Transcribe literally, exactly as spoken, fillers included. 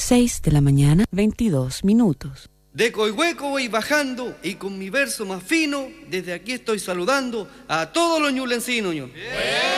seis de la mañana, veintidós minutos. De Coihueco voy bajando y con mi verso más fino, desde aquí estoy saludando a todos los ñulencinos. Ño.